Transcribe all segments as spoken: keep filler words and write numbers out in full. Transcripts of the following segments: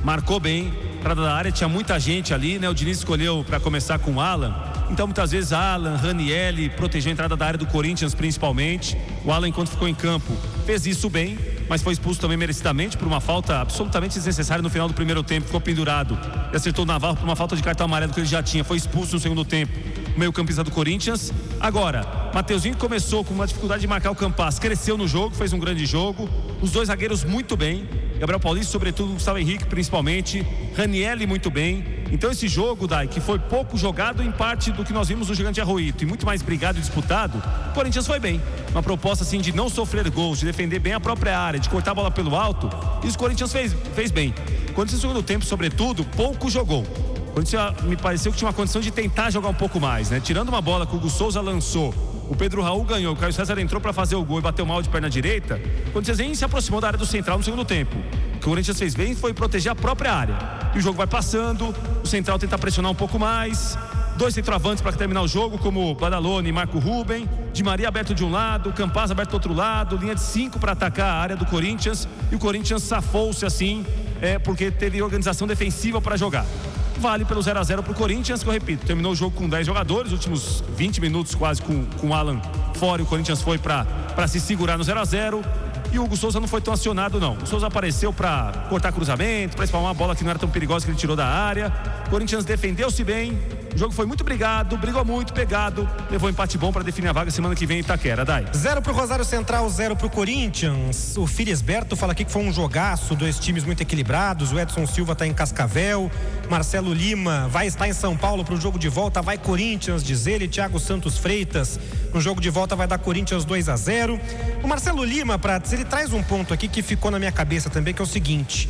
marcou bem, entrada da área, tinha muita gente ali, né? O Diniz escolheu para começar com o Alan, então muitas vezes Alan, Ranielli protegeu a entrada da área do Corinthians principalmente. O Alan, enquanto ficou em campo, fez isso bem, mas foi expulso também merecidamente por uma falta absolutamente desnecessária no final do primeiro tempo. Ficou pendurado e acertou o Navarro por uma falta de cartão amarelo que ele já tinha. Foi expulso no segundo tempo, o meio campista do Corinthians. Agora, Mateuzinho começou com uma dificuldade de marcar o Campas, cresceu no jogo, fez um grande jogo. Os dois zagueiros muito bem, Gabriel Paulista sobretudo, Gustavo Henrique principalmente, Ranielli muito bem. Então esse jogo, Dai, que foi pouco jogado em parte do que nós vimos no Gigante Arroito e muito mais brigado e disputado, o Corinthians foi bem. Uma proposta assim de não sofrer gols, de defender bem a própria área, de cortar a bola pelo alto, isso o Corinthians fez, fez bem. O Corinthians no segundo tempo, sobretudo, pouco jogou. O Corinthians me pareceu que tinha uma condição de tentar jogar um pouco mais, né? Tirando uma bola que o Hugo Souza lançou, o Pedro Raul ganhou, o Caio César entrou para fazer o gol e bateu mal de perna direita, o Corinthians nem se aproximou da área do central no segundo tempo. O que o Corinthians fez bem foi proteger a própria área. E o jogo vai passando, o central tenta pressionar um pouco mais, dois centroavantes para terminar o jogo, como Badalone e Marco Ruben, Di Maria aberto de um lado, Campas aberto do outro lado, linha de cinco para atacar a área do Corinthians, e o Corinthians safou-se assim, é, porque teve organização defensiva para jogar. Vale pelo zero a zero para o Corinthians, que eu repito, terminou o jogo com dez jogadores, últimos vinte minutos quase com, com o Alan fora, e o Corinthians foi para se segurar no zero a zero. E o Hugo Souza não foi tão acionado, não. O Souza apareceu para cortar cruzamento, para espalmar uma bola que não era tão perigosa, que ele tirou da área. O Corinthians defendeu-se bem. O jogo foi muito brigado, brigou muito, pegado. Levou um empate bom para definir a vaga semana que vem em Itaquera, Dai. Zero pro Rosário Central, zero pro Corinthians. O Filisberto fala aqui que foi um jogaço, dois times muito equilibrados. O Edson Silva tá em Cascavel. Marcelo Lima vai estar em São Paulo pro jogo de volta. Vai Corinthians, diz ele. Thiago Santos Freitas, no jogo de volta vai dar Corinthians dois a zero. O Marcelo Lima, Prates, ele traz um ponto aqui que ficou na minha cabeça também, que é o seguinte: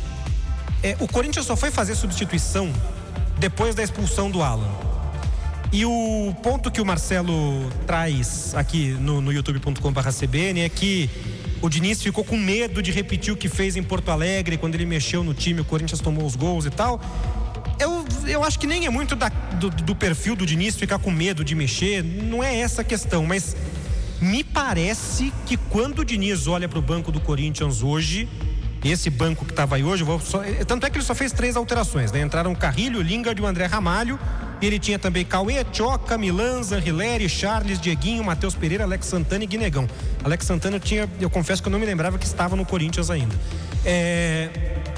é, o Corinthians só foi fazer substituição depois da expulsão do Alan. E o ponto que o Marcelo traz aqui no, no youtube ponto com barra C B N é que o Diniz ficou com medo de repetir o que fez em Porto Alegre, quando ele mexeu no time, o Corinthians tomou os gols e tal. Eu, eu acho que nem é muito da, do, do perfil do Diniz ficar com medo de mexer, não é essa a questão, mas me parece que quando o Diniz olha para o banco do Corinthians hoje, esse banco que estava aí hoje, vou só, tanto é que ele só fez três alterações, né? Entraram Carrilho, Lingard e o André Ramalho, e ele tinha também Cauê, Tchoca, Milan, Zanrileri, Charles, Dieguinho, Matheus Pereira, Alex Santana e Guinegão. Alex Santana eu tinha, eu confesso que eu não me lembrava que estava no Corinthians ainda. É...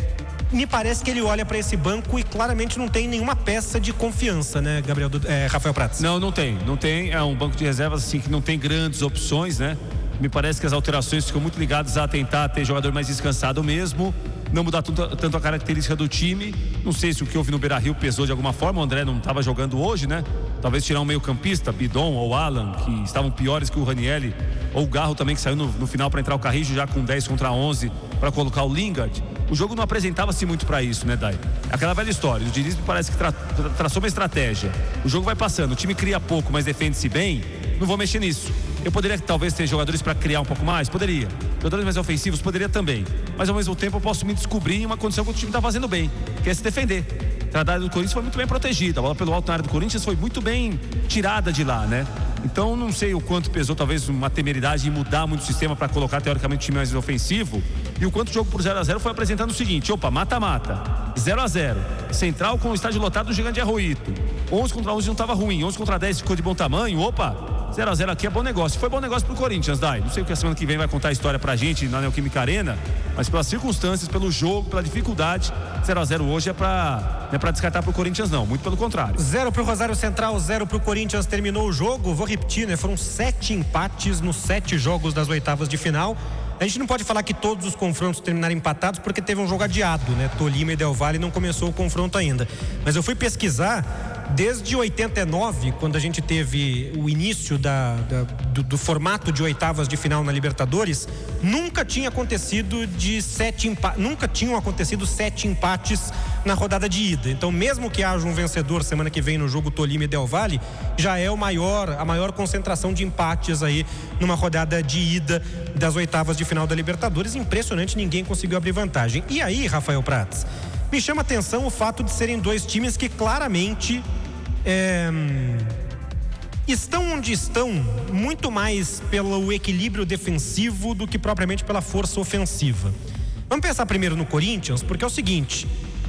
Me parece que ele olha para esse banco e claramente não tem nenhuma peça de confiança, né, Gabriel, é, Rafael Prates? Não, não tem, não tem. É um banco de reservas assim que não tem grandes opções, né? Me parece que as alterações ficam muito ligadas a tentar ter jogador mais descansado mesmo, não mudar tanto, tanto a característica do time. Não sei se o que houve no Beira-Rio pesou de alguma forma. O André não estava jogando hoje, né? Talvez tirar um meio campista, Bidon ou Alan, que estavam piores que o Ranielli, ou o Garro também, que saiu no, no final para entrar o Carrijo já com dez contra onze para colocar o Lingard. O jogo não apresentava-se muito para isso, né, Dai? Aquela velha história, o Diniz me parece que tra tra traçou uma estratégia. O jogo vai passando, o time cria pouco, mas defende-se bem. Não vou mexer nisso. Eu poderia talvez ter jogadores para criar um pouco mais? Poderia. Jogadores mais ofensivos? Poderia também. Mas ao mesmo tempo eu posso me descobrir em uma condição que o time está fazendo bem, que é se defender. A área do Corinthians foi muito bem protegida. A bola pelo alto na área do Corinthians foi muito bem tirada de lá, né? Então não sei o quanto pesou talvez uma temeridade em mudar muito o sistema para colocar teoricamente o time mais ofensivo, e o quanto o jogo por zero a zero foi apresentando o seguinte: opa, mata-mata, zero a zero, Central com o estádio lotado do Gigante Arroito, onze contra onze não estava ruim, onze contra dez ficou de bom tamanho, opa, zero a zero aqui é bom negócio. Foi bom negócio pro Corinthians, Dai. Não sei o que a semana que vem vai contar a história pra gente na Neoquímica Arena, mas pelas circunstâncias, pelo jogo, pela dificuldade, zero a zero hoje é pra, não é pra descartar pro Corinthians, não, muito pelo contrário. Zero pro Rosário Central, zero pro Corinthians, terminou o jogo. Vou repetir, né? Foram sete empates nos sete jogos das oitavas de final. A gente não pode falar que todos os confrontos terminaram empatados, porque teve um jogo adiado, né? Tolima e Del Valle não começou o confronto ainda. Mas eu fui pesquisar, desde oitenta e nove, quando a gente teve o início da, da, do, do formato de oitavas de final na Libertadores, nunca tinha acontecido de sete empates, nunca tinham acontecido sete empates na rodada de ida. Então, mesmo que haja um vencedor semana que vem no jogo Tolima e Del Valle, já é o maior, a maior concentração de empates aí numa rodada de ida das oitavas de final da Libertadores. Impressionante, ninguém conseguiu abrir vantagem. E aí, Rafael Prates, me chama a atenção o fato de serem dois times que claramente é, estão onde estão muito mais pelo equilíbrio defensivo do que propriamente pela força ofensiva. Vamos pensar primeiro no Corinthians, porque é o seguinte: